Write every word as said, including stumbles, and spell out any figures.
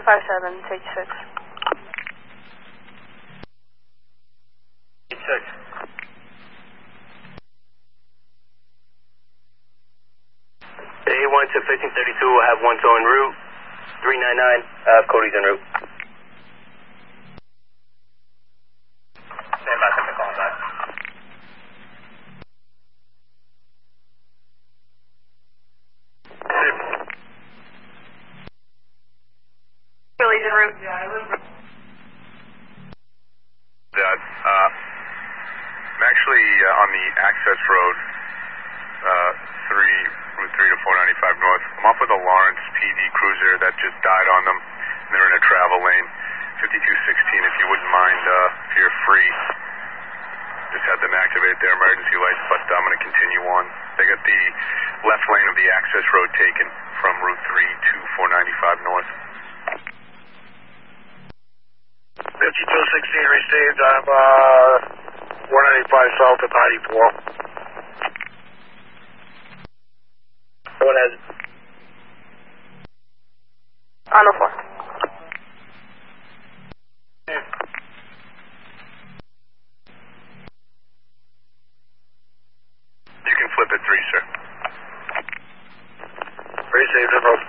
five seven, take six. Take six. A one to fifteen thirty-two will have one tow en route. three nine nine, I have Cody's en route. Stand by, I'm calling back. Cody's en route. Dad, uh, I'm actually uh, on the access road, uh, three, Route three to four ninety-five North. I'm off with a Lawrence P D cruiser that just died on them. And they're in a travel lane. fifty-two sixteen, if you wouldn't mind, uh, if you're free. Just had them activate their emergency lights, but I'm going to continue on. They got the left lane of the access road taken from Route three to four ninety-five North. fifty-two sixteen received. I'm uh, one ninety-five south of ninety-four. What has it? On the four. You can flip it three, sir. Received, in road.